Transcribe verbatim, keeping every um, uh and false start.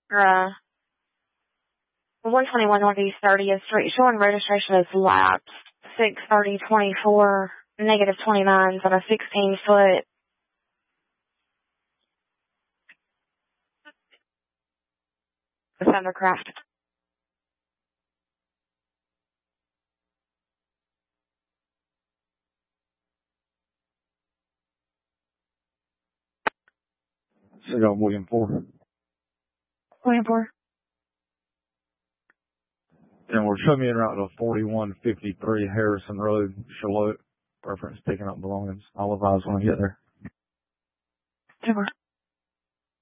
Uh, one twenty-one Northeast thirtieth Street, showing registration is lapsed. six thirty twenty-four, negative twenty-nines on a sixteen foot. Thundercraft. So go William four. William four. And we're coming in right to forty-one fifty-three Harrison Road, Charlotte. Reference picking up belongings. I'll advise when I get there. Super.